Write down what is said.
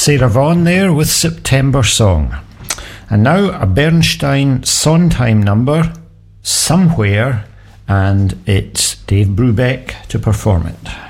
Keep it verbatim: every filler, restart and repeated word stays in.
Sarah Vaughan there with September Song. And now a Bernstein Sondheim number, Somewhere, and it's Dave Brubeck to perform it.